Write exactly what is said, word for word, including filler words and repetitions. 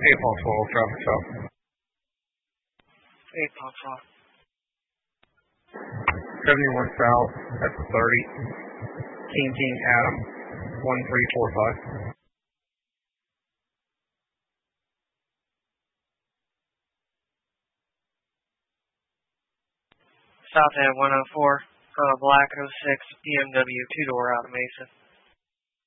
eight Paul twelve, traffic south. eight Paul twelve. seventy-one south, that's thirty. King King Adam, one three four five. South at one oh four, uh, Black oh six, B M W, two-door out of Mason.